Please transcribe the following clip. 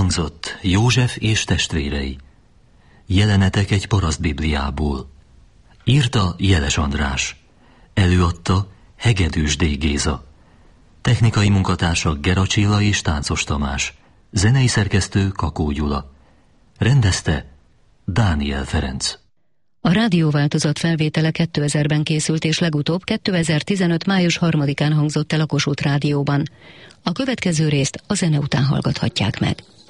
Elhangzott József és testvérei. Jelenetek egy parasztbibliából. Írta Jeles András. Előadta Hegedűs D. Géza. Technikai munkatársak Gera Csilla és Táncos Tamás. Zenei szerkesztő Kakó Gyula. Rendezte Dániel Ferenc. A rádióváltozat felvétele 2000-ben készült, és legutóbb 2015. május 3-án hangzott el a Kossuth Rádióban. A következő részt a zene után hallgathatják meg.